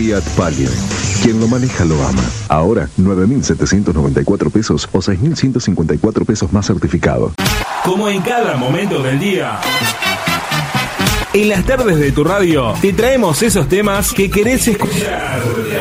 Fiat Palio. Quien lo maneja lo ama. Ahora, 9.794 pesos o 6.154 pesos más certificado. Como en cada momento del día, en las tardes de tu radio te traemos esos temas que querés escuchar.